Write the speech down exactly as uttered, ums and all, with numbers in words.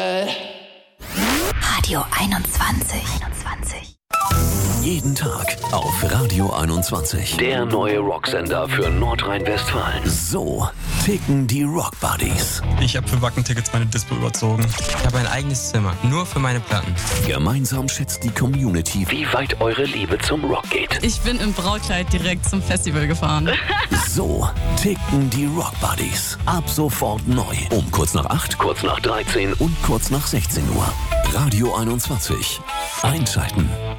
Radio einundzwanzig. einundzwanzig. Jeden Tag auf Radio einundzwanzig. Der neue Rocksender für Nordrhein-Westfalen. So ticken die Rock Buddies. Ich habe für Wacken-Tickets meine Dispo überzogen. Ich habe ein eigenes Zimmer, nur für meine Platten. Gemeinsam schätzt die Community, wie weit eure Liebe zum Rock geht. Ich bin im Brautkleid direkt zum Festival gefahren. So ticken die Rock Buddies. Ab sofort neu. Um kurz nach acht, kurz nach dreizehn und kurz nach sechzehn Uhr. Radio einundzwanzig. Einschalten.